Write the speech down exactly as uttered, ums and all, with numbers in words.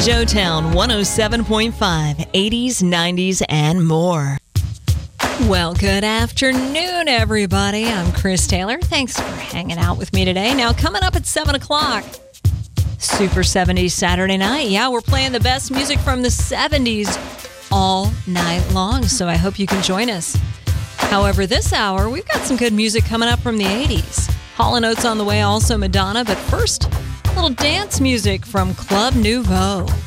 Joetown one oh seven point five, eighties, nineties, and more. Well, good afternoon, everybody. I'm Chris Taylor. Thanks for hanging out with me today. Now, coming up at seven o'clock, Super seventies Saturday night. Yeah, we're playing the best music from the seventies all night long, so I hope you can join us. However, this hour, we've got some good music coming up from the eighties. Hall and Oates on the way, also Madonna, but first, a little dance music from Club Nouveau.